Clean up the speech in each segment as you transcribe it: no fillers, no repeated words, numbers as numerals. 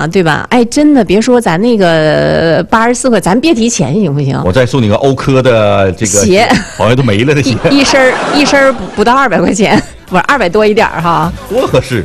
嘛，对吧？哎，真的别说咱那个84块，咱别提钱行不行？ 我再送你个欧科的这个鞋， 好像都没了的鞋， 一身不到200块钱，不是200多一点哈， 多合适。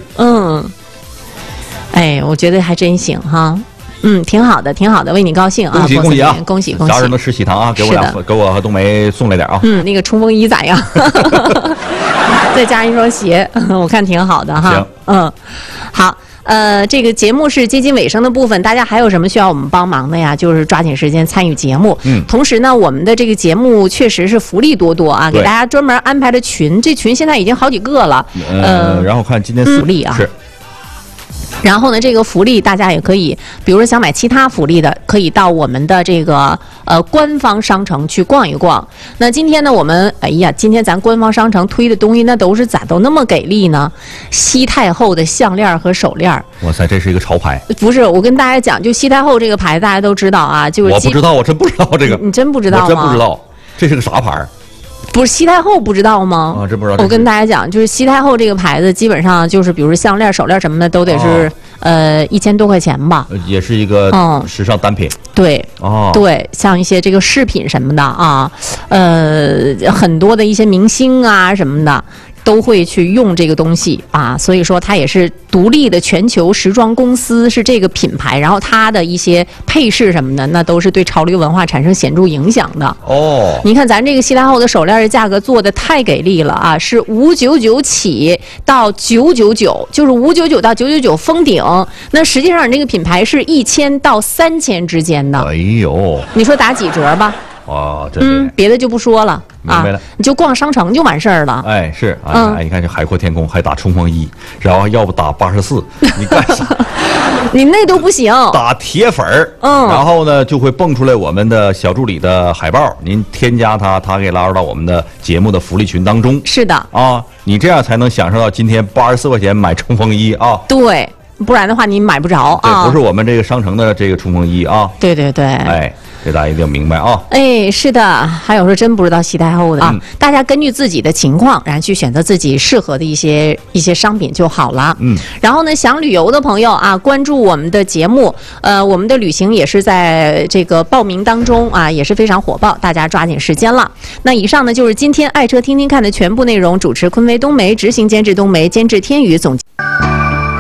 哎，我觉得还真行哈。挺好的，挺好的，为你高兴啊！ 恭喜恭喜啊！ 恭喜恭喜！ 啥人都吃喜糖啊！给我和冬梅送来点啊！ 那个冲锋衣咋样？再加一双鞋，我看挺好的哈。 行， 好。这个节目是接近尾声的部分，大家还有什么需要我们帮忙的呀？就是抓紧时间参与节目。同时呢，我们的这个节目确实是福利多多啊，给大家专门安排了群，这群现在已经好几个了。 然后看今天福利啊。是。然后呢，这个福利大家也可以，比如说想买其他福利的，可以到我们的这个官方商城去逛一逛。那今天呢，我们今天咱官方商城推的东西，那都是咋都那么给力呢？西太后的项链和手链。 哇塞，这是一个潮牌。 不是，我跟大家讲，就西太后这个牌大家都知道啊，就是我不知道，我真不知道这个。 你真不知道吗？ 我真不知道，这是个啥牌？ 不是西太后不知道吗？ 啊，真不知道。 我跟大家讲，就是西太后这个牌子，基本上就是比如项链、手链什么的，都得是1000多块钱吧。 也是一个时尚单品。 对，对，像一些这个饰品什么的啊，很多的一些明星啊什么的。都会去用这个东西啊，所以说它也是独立的全球时装公司，是这个品牌，然后它的一些配饰什么的，那都是对潮流文化产生显著影响的。你看咱这个西太后的手链的价格做的太给力了啊，是599起到999，就是599到999封顶。那实际上这个品牌是1000到3000之间的。 哎呦， 你说打几折吧？别的就不说了， 明白了， 你就逛商城就完事儿了。 哎，是啊，你看这海阔天空还打冲锋衣，然后要不打84，你干啥？ 你那都不行， 打铁粉儿，然后呢就会蹦出来我们的小助理的海报，您添加他给拉入到我们的节目的福利群当中。 是的啊，你这样才能享受到今天84块钱买冲锋衣啊。 对，不然的话你买不着啊。 对，不是我们这个商城的这个冲锋衣啊。 对对对， 哎。这大家一定要明白啊！ 哎，是的，还有说真不知道西太后的啊，大家根据自己的情况，然后去选择自己适合的一些商品就好了。然后呢，想旅游的朋友啊，关注我们的节目，我们的旅行也是在这个报名当中啊，也是非常火爆，大家抓紧时间了。那以上呢就是今天爱车听听看的全部内容，主持昆维冬梅，执行监制冬梅，监制天宇，总监。